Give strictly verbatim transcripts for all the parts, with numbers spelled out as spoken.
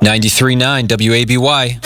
ninety-three point nine W A B Y.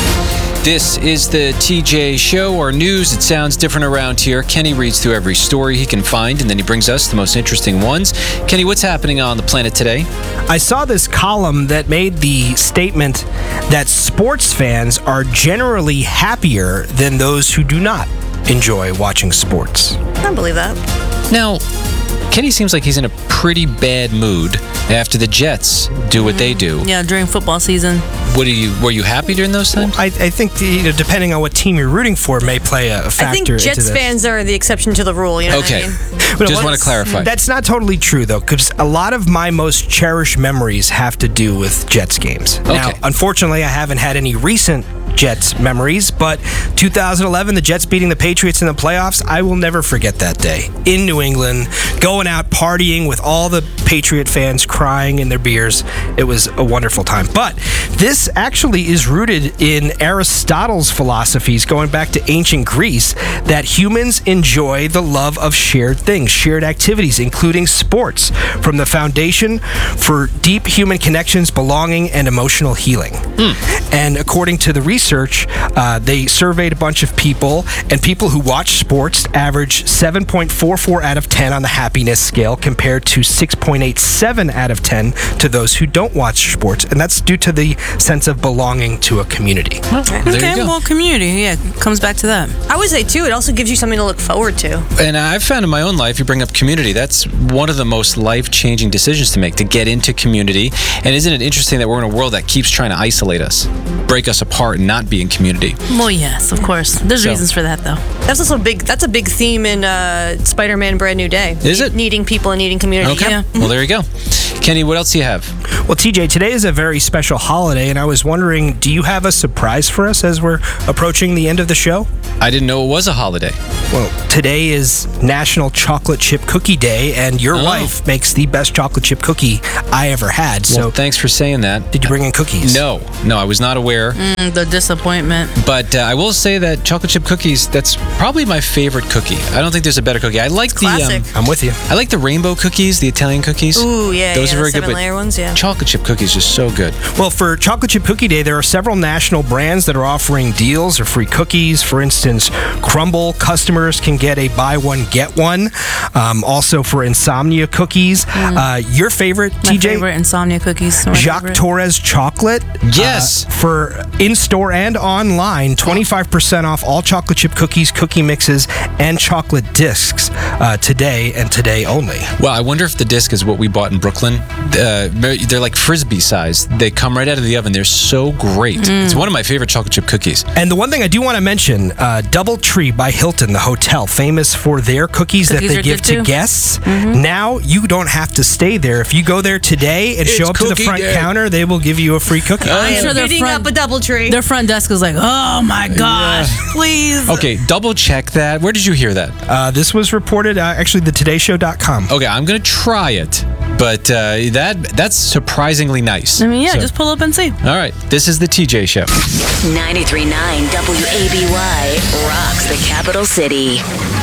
This is the T J Show, or news. It sounds different around here. Kenny reads through every story he can find, and then he brings us the most interesting ones. Kenny, what's happening on the planet today? I saw this column that made the statement that sports fans are generally happier than those who do not enjoy watching sports. I don't believe that. Now, Kenny seems like he's in a pretty bad mood after the Jets do what mm. they do. Yeah, during football season. What are you? Were you happy during those times? Well, I, I think the, you know, depending on what team you're rooting for may play a factor. I think Jets into this. fans are the exception to the rule. You know okay. what I mean? Just well, want to clarify. That's not totally true, though, because a lot of my most cherished memories have to do with Jets games. Okay. Now, unfortunately, I haven't had any recent Jets memories, but two thousand eleven, the Jets beating the Patriots in the playoffs, I will never forget that day. In New England, going out partying with all the Patriot fans crying in their beers. It was a wonderful time. But this actually is rooted in Aristotle's philosophies going back to ancient Greece, that humans enjoy the love of shared things, shared activities, including sports, from the foundation for deep human connections, belonging, and emotional healing. Mm. And according to the research, uh, they surveyed a bunch of people, and people who watch sports average seven point four four out of ten on the happiness scale, compared to six point eight seven out of ten to those who don't watch sports, and that's due to the sense of belonging to a community. Okay, okay well, community, yeah, comes back to that. I would say, too, it also gives you something to look forward to. And I've found in my own life, you bring up community, that's one of the most life-changing decisions to make, to get into community. And isn't it interesting that we're in a world that keeps trying to isolate us, break us apart, and not be in community? Well, yes, of course. There's so, reasons for that, though. That's also big. That's a big theme in uh, Spider-Man Brand New Day. Is it? Needing people and needing community. Okay. Yeah. Well, there you go. Kenny, what else do you have? Well, T J, today is a very special holiday, and I was wondering, do you have a surprise for us as we're approaching the end of the show? I didn't know it was a holiday. Well, today is National Chocolate Chip Cookie Day, and your oh. wife makes the best chocolate chip cookie I ever had. So, well, thanks for saying that. Did you bring in cookies? No, no, I was not aware. Mm, the disappointment. But uh, I will say that chocolate chip cookies, that's probably my favorite cookie. I don't think there's a better cookie. I like it's the. Classic. Um, I'm with you. I like the rainbow cookies, the Italian cookies. Ooh, yeah, those yeah, are very the seven good. layer ones, yeah. Chocolate chip cookies are so good. Well, for Chocolate Chip Cookie Day, there are several national brands that are offering deals or free cookies. For instance, Crumble customers can get a buy one get one. Um, also for Insomnia cookies, mm. uh, your favorite, My T J? favorite Insomnia cookies. Jacques favorite. Torres chocolate. Yes. Uh, for in-store and online, twenty-five percent off all chocolate chip cookies, cookie mixes, and chocolate discs uh, today and today only. Well, I wonder if the disc is what we bought in Brooklyn. Uh, they're like Frisbee size. They come right out of the oven. They're so great. Mm. It's one of my favorite chocolate chip cookies. And the one thing I do want to mention, uh, Doubletree by Hilton, the hotel, famous for their cookies, cookies that they give to too. guests. Mm-hmm. Now you don't have to stay there. If you go there today and it's show up to the front day. counter, they will give you a free cookie. I am sure their beating front, up a Doubletree. Their front desk is like, oh my gosh, yeah. please. Okay, double check that. Where did you hear that? Uh, this was reported, uh, actually, the today show dot com. Okay, I'm going to try it. But uh, that that's surprisingly nice. I mean, yeah, so. just pull up and see. All right, this is the T J Show. ninety-three point nine W A B Y rocks the capital city.